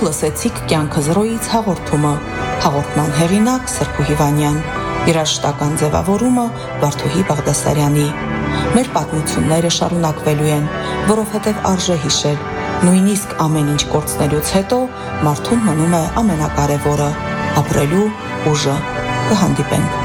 լսեցիք «Կյանքը զրոյից» հաղորդումը, հաղորդման հեղինակ Սրփու Հիվանյան, երաժշտական ձևավորումը Վարդուհի Բաղդասարյանի։ Մեր պատմությունները շարունակվելու են, որովհետև արժե հիշել, նույնիսկ ամեն ինչ կորցնելուց հետո մարդուն մնում է ամենակարևորը՝ ապրելու ուժը։ Կհանդիպենք։